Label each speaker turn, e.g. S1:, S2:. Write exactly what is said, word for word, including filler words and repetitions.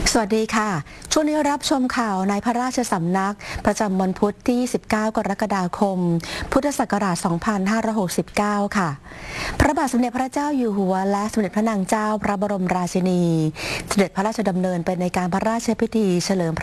S1: สวัสดีค่ะช่วงนี้รับชมข่าวในพระราชสำนักประจำวันพุธที่ สิบเก้า กรกฎาคม พุทธศักราช สองพันห้าร้อยหกสิบเก้า ค่ะ พระบาทสมเด็จพระเจ้าอยู่หัวและสมเด็จพระนางเจ้าพระบรมราชินีเสด็จพระราชดำเนินไปในการพระราชพิธีเฉลิม